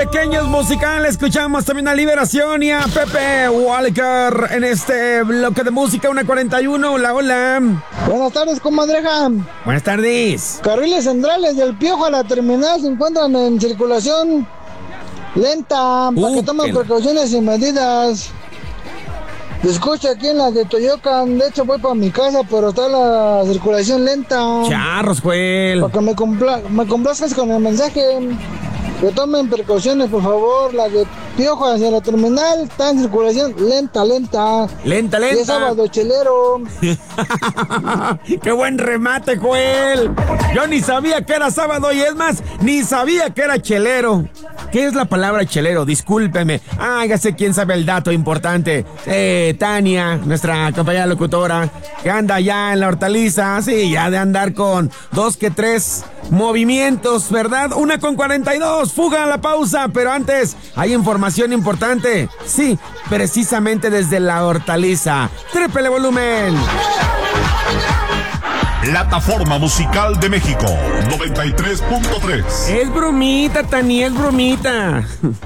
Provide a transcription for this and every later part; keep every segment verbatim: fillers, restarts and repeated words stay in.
Pequeños Musicales. Escuchamos también a Liberación y a Pepe Walker en este bloque de música. Una cuarenta y uno. Hola, hola. Buenas tardes, comadreja. Buenas tardes. Carriles centrales del Piojo a la terminal se encuentran en circulación lenta, uh, para que tomen precauciones y medidas. Escucha aquí en la de Toyocan, de hecho voy para mi casa, pero está la circulación lenta. Charros, Joel. Para que me, compla me complazcas con el mensaje. Que tomen precauciones, por favor. La de Piojo hacia la terminal está en circulación lenta, lenta. Lenta, lenta. Y es sábado chelero. ¡Qué buen remate, Joel! Yo ni sabía que era sábado y es más, ni sabía que era chelero. ¿Qué es la palabra chelero? Discúlpeme. Ah, ya sé quién sabe el dato importante. Eh, Tania, nuestra compañera locutora, que anda ya en la hortaliza. Sí, ya de andar con dos que tres movimientos, ¿verdad? Una con cuarenta y dos. Fuga a la pausa, pero antes hay información importante. Sí, precisamente desde la hortaliza. Triple volumen. Plataforma Musical de México, noventa y tres punto tres. Es bromita, Tani, es bromita.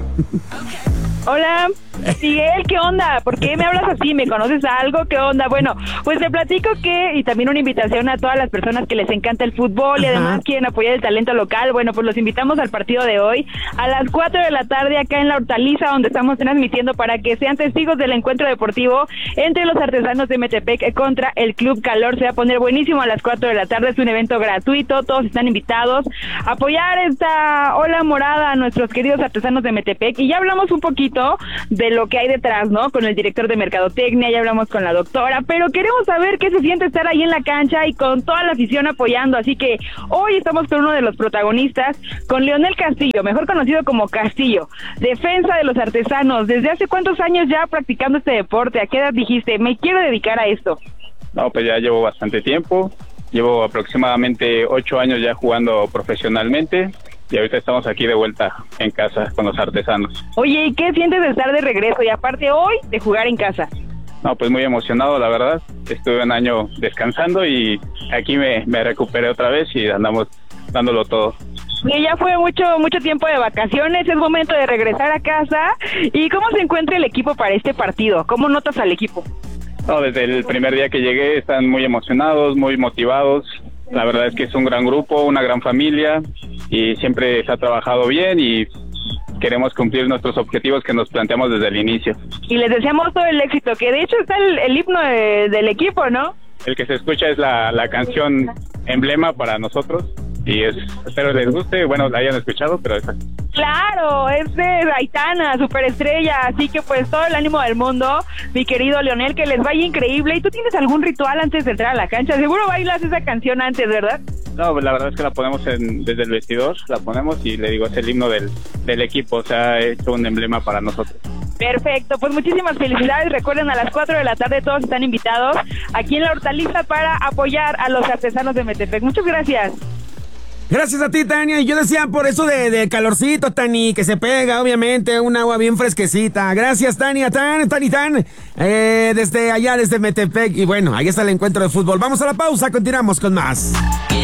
Hola, Miguel, ¿qué onda? ¿Por qué me hablas así? ¿Me conoces a algo? ¿Qué onda? Bueno, pues te platico que, y también una invitación a todas las personas que les encanta el fútbol y Ajá. además quieren apoyar el talento local. Bueno, pues los invitamos al partido de hoy a las cuatro de la tarde acá en la Hortaliza, donde estamos transmitiendo para que sean testigos del encuentro deportivo entre los artesanos de Metepec contra el Club Calor. Se va a poner buenísimo a las cuatro de la tarde, es un evento gratuito, todos están invitados a apoyar esta ola morada a nuestros queridos artesanos de Metepec. Y ya hablamos un poquito de lo que hay detrás, ¿no? Con el director de Mercadotecnia, ya hablamos con la doctora, pero queremos saber qué se siente estar ahí en la cancha y con toda la afición apoyando, así que hoy estamos con uno de los protagonistas, con Leonel Castillo, mejor conocido como Castillo, defensa de los artesanos. ¿Desde hace cuántos años ya practicando este deporte? ¿A qué edad dijiste, me quiero dedicar a esto? No, pues ya llevo bastante tiempo, llevo aproximadamente ocho años ya jugando profesionalmente. Y ahorita estamos aquí de vuelta en casa con los artesanos. Oye, ¿y qué sientes de estar de regreso y aparte hoy de jugar en casa? No, pues muy emocionado, la verdad. Estuve un año descansando y aquí me, me recuperé otra vez y andamos dándolo todo. Y ya fue mucho mucho tiempo de vacaciones, es momento de regresar a casa. ¿Y cómo se encuentra el equipo para este partido? ¿Cómo notas al equipo? No, desde el primer día que llegué están muy emocionados, muy motivados. La verdad es que es un gran grupo, una gran familia y siempre se ha trabajado bien y queremos cumplir nuestros objetivos que nos planteamos desde el inicio. Y les deseamos todo el éxito, que de hecho está el, el himno de, del equipo, ¿no? El que se escucha es la, la canción emblema para nosotros y es, espero les guste, bueno, la hayan escuchado, pero esa. Claro, es de Aitana, superestrella, así que pues todo el ánimo del mundo, mi querido Leonel, que les vaya increíble. ¿Y tú tienes algún ritual antes de entrar a la cancha? Seguro bailas esa canción antes, ¿verdad? No, pues la verdad es que la ponemos en, desde el vestidor, la ponemos y le digo, es el himno del, del equipo, o sea, ha hecho un emblema para nosotros. Perfecto, pues muchísimas felicidades. Recuerden, a las cuatro de la tarde todos están invitados aquí en la Hortaliza para apoyar a los artesanos de Metepec. Muchas gracias. Gracias a ti, Tania. Y yo decía por eso de, de calorcito, Tani, que se pega, obviamente, un agua bien fresquecita. Gracias, Tania, Tan, Tani, Tan, eh, desde allá, desde Metepec. Y bueno, ahí está el encuentro de fútbol. Vamos a la pausa, continuamos con más.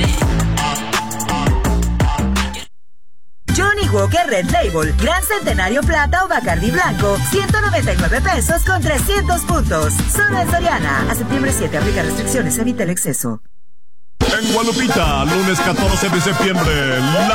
Johnny Walker Red Label, Gran Centenario Plata o Bacardi Blanco, ciento noventa y nueve pesos con trescientos puntos. Solo en Soriana. A septiembre siete, aplica restricciones, evita el exceso. En Guadalupita, lunes catorce de septiembre, la